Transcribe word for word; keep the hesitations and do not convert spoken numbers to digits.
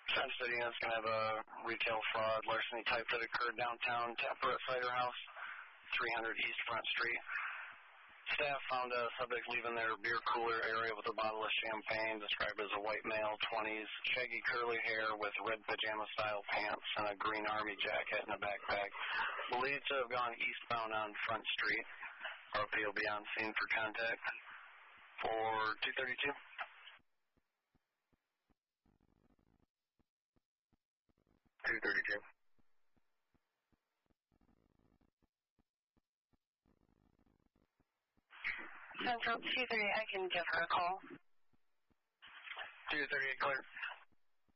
Sun City is going to have a retail fraud larceny type that occurred downtown Tapperette Cider House, three hundred East Front Street. Staff found a subject leaving their beer cooler area with a bottle of champagne, described as a white male, twenties, shaggy curly hair with red pajama-style pants and a green army jacket and a backpack. Believed to have gone eastbound on Front Street. R P will be on scene for contact for two thirty-two. two thirty-two. Central two thirty, I can give her a call. two thirty-eight, clear.